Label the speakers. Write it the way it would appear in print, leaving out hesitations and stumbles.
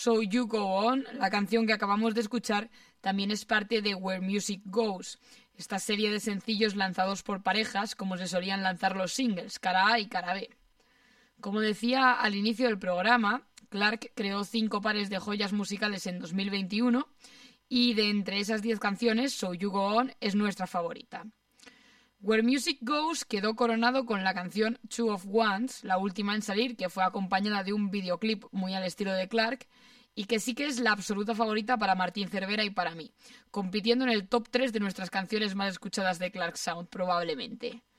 Speaker 1: So You Go On, la canción que acabamos de escuchar, también es parte de Where Music Goes, esta serie de sencillos lanzados por parejas como se solían lanzar los singles, cara A y cara B. Como decía al inicio del programa, Clark creó 5 pares de joyas musicales en 2021 y de entre esas 10 canciones, So You Go On es nuestra favorita. Where Music Goes quedó coronado con la canción Two of Ones, la última en salir, que fue acompañada de un videoclip muy al estilo de Clark y que sí que es la absoluta favorita para Martín Cervera y para mí, compitiendo en el top 3 de nuestras canciones más escuchadas de Clark Sound, probablemente.